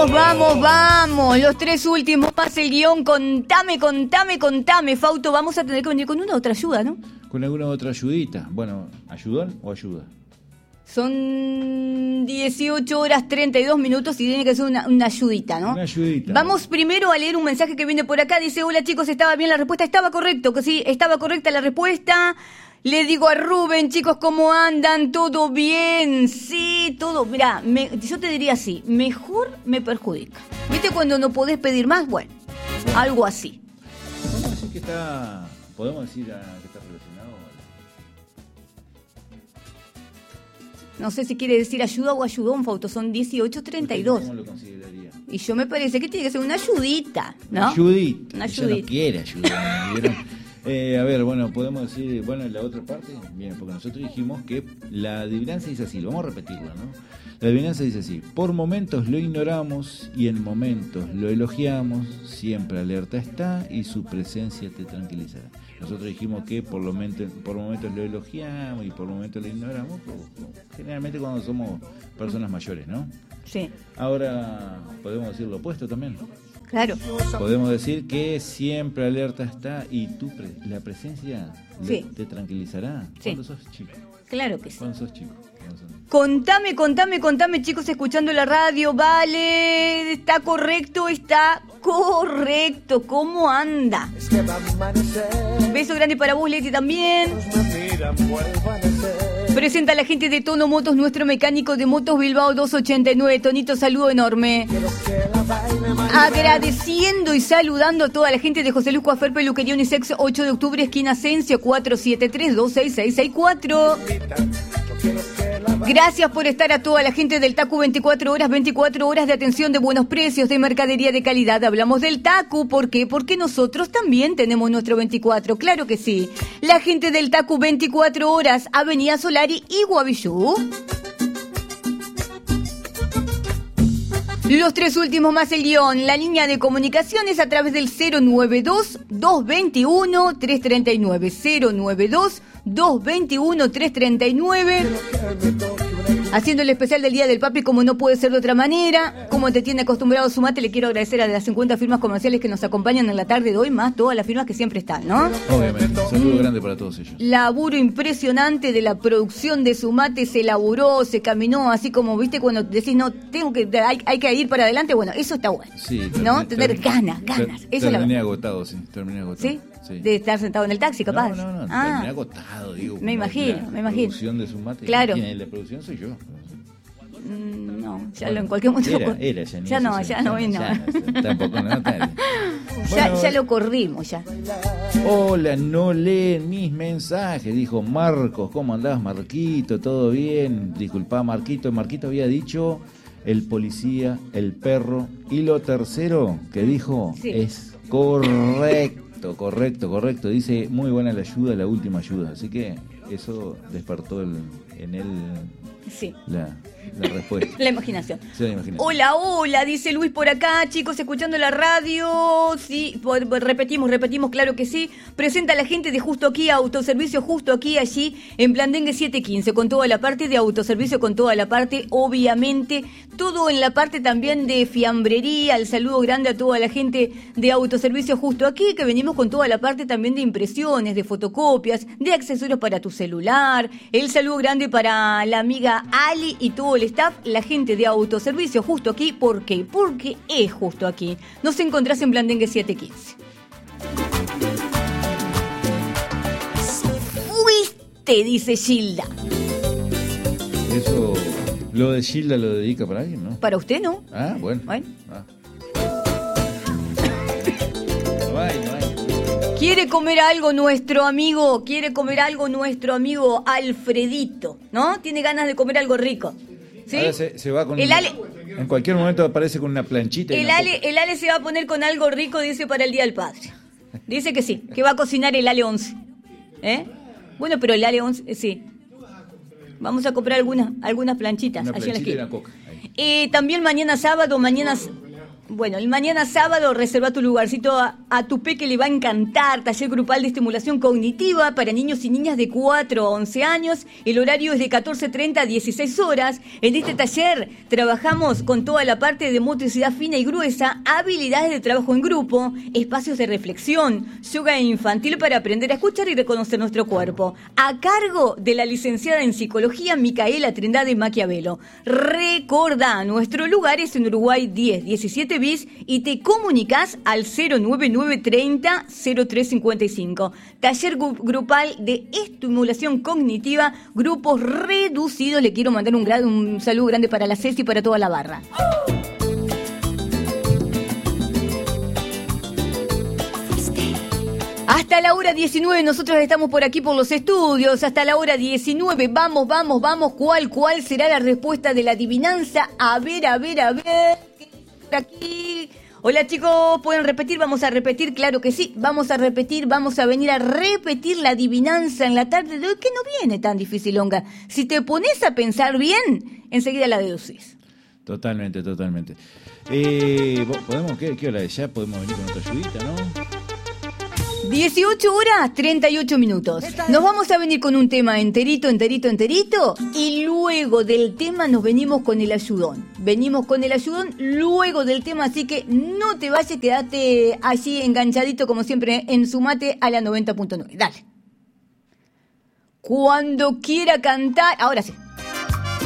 Vamos. Los tres últimos más el guión. Contame. Fausto, vamos a tener que venir con una otra ayuda, ¿no? Con alguna otra ayudita. Bueno, ¿ayudón o ayuda? Son 18 horas 32 minutos y tiene que ser una ayudita, ¿no? Una ayudita. Vamos primero a leer un mensaje que viene por acá. Dice, hola chicos, ¿estaba bien la respuesta? Estaba correcto, que sí, estaba correcta la respuesta. Le digo a Rubén, chicos, ¿cómo andan? ¿Todo bien? Sí, todo. Mirá, yo te diría así, mejor me perjudica. ¿Viste cuando no podés pedir más? Bueno, algo así. Podemos decir que está... ¿Podemos decir que está relacionado? No sé si quiere decir ayuda o ayudón, Fausto. Son 18:32. ¿Cómo lo consideraría? Y yo me parece que tiene que ser una ayudita, ¿no? Ayudita. Una Ella ayudita. no quiere ayudar. ¿Vieron? A ver, bueno, podemos decir, bueno, en la otra parte, bien, porque nosotros dijimos que la adivinanza dice así, vamos a repetirla, ¿no? La adivinanza dice así, por momentos lo ignoramos y en momentos lo elogiamos, siempre alerta está y su presencia te tranquilizará. Nosotros dijimos que por momentos lo elogiamos y por momentos lo ignoramos, generalmente cuando somos personas mayores, ¿no? Sí. Ahora, podemos decir lo opuesto también. Claro. Podemos decir que siempre alerta está y la presencia Sí. te tranquilizará. Sí. ¿Cuándo sos chico? Claro que sí. ¿Cuándo sos chico? Contame, chicos, escuchando la radio, vale, está correcto. ¿Cómo anda? Beso grande para vos, Leti, también. Presenta a la gente de Tono Motos, nuestro mecánico de motos Bilbao 289. Tonito, saludo enorme. Agradeciendo y saludando a toda la gente de José Luis Coafer Peluquería Unisex, 8 de octubre, esquina Asensio, 473-26664. Gracias por estar a toda la gente del TACU 24 horas de atención de buenos precios, de mercadería de calidad. Hablamos del TACU, ¿por qué? Porque nosotros también tenemos nuestro 24, claro que sí. La gente del TACU 24 horas, Avenida Solari y Guavillú. Los tres últimos más el guión. La línea de comunicaciones a través del 092-221-339. 092-221-339. Haciendo el especial del Día del Papi, como no puede ser de otra manera. Como te tiene acostumbrado Sumate, le quiero agradecer a las 50 firmas comerciales que nos acompañan en la tarde de hoy, más todas las firmas que siempre están, ¿no? Obviamente, un saludo grande para todos ellos. Laburo impresionante de la producción de Sumate, se laburó, se caminó, así como, viste, cuando decís, no, hay que ir para adelante, bueno, eso está bueno. Sí, ¿no? Tener ganas. Eso terminé agotado, sí, terminé agotado. ¿Sí? De estar sentado en el taxi, capaz. No, terminé agotado, digo. Me imagino. La producción de Sumate. Claro. ¿Quién es la producción? Soy yo. No, ya en cualquier momento. Era ya no. Tampoco, no. Ya lo corrimos, ya. Hola, no leen mis mensajes, dijo Marcos. ¿Cómo andás, Marquito? ¿Todo bien? Disculpá, Marquito. Marquito había dicho el policía, el perro. Y lo tercero que dijo es correcto. Dice, muy buena la ayuda, la última ayuda. Así que eso despertó en él la respuesta. La imaginación. Sí, la imaginación. Hola, dice Luis por acá, chicos, escuchando la radio. Sí, repetimos, claro que sí. Presenta a la gente de Justo Aquí, autoservicio Justo Aquí, allí en Blandengue 715, con toda la parte de autoservicio, con toda la parte, obviamente, todo en la parte también de fiambrería. El saludo grande a toda la gente de autoservicio Justo Aquí, que venimos con toda la parte también de impresiones, de fotocopias, de accesorios para tu celular. El saludo grande para la amiga Ali y todo el staff, la gente de autoservicio Justo Aquí. ¿Por qué? Porque es justo aquí. Nos encontrás en Blandengue 715. Fuiste, dice Gilda. Eso, lo de Gilda lo dedica para alguien, ¿no? Para usted, ¿no? Ah, bueno. No hay. Quiere comer algo nuestro amigo Alfredito, ¿no? Tiene ganas de comer algo rico. ¿Sí? Ahora se va con el Ale, en cualquier momento aparece con una planchita. El Ale se va a poner con algo rico, dice, para el Día del Padre. Dice que sí, que va a cocinar el Ale 11. Bueno, pero el Ale 11, sí. Vamos a comprar algunas planchitas. Una planchita y una coca. También mañana sábado, Bueno, el mañana sábado reserva tu lugarcito a tu peque, le va a encantar. Taller grupal de estimulación cognitiva para niños y niñas de 4 a 11 años. El horario es de 14:30 a 16 horas. En este taller trabajamos con toda la parte de motricidad fina y gruesa, habilidades de trabajo en grupo, espacios de reflexión, yoga infantil para aprender a escuchar y reconocer nuestro cuerpo. A cargo de la licenciada en psicología Micaela Trindade Maquiavelo. Recordá, nuestro lugar es en Uruguay 1017 bis y te comunicas al 09930 0355. Taller grupal de estimulación cognitiva, grupos reducidos. Le quiero mandar un saludo grande para la Ceci y para toda la barra. Hasta la hora 19, nosotros estamos por aquí por los estudios, hasta la hora 19, vamos, ¿cuál será la respuesta de la adivinanza? A ver, ¿qué dice por aquí? Hola chicos, ¿pueden repetir? Vamos a repetir, claro que sí, vamos a repetir, vamos a venir a repetir la adivinanza en la tarde de hoy, que no viene tan dificilonga. Si te pones a pensar bien, enseguida la deducís. Totalmente. ¿Podemos, qué hora es ya? Podemos venir con otra ayudita, ¿no? 18 horas, 38 minutos. Nos vamos a venir con un tema enterito, y luego del tema nos venimos con el ayudón. Luego del tema, así que no te vayas, quédate allí enganchadito como siempre en Sumate a la 90.9. Dale. Cuando quiera cantar, ahora sí.